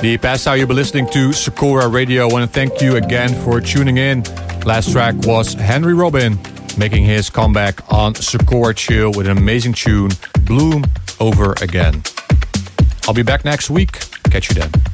The past hour you've been listening to Sakura Radio. I want to thank you again for tuning in. Last track was Henry Robin making his comeback on Sakura Chill with an amazing tune, Bloom Over Again. I'll be back next week. Catch you then.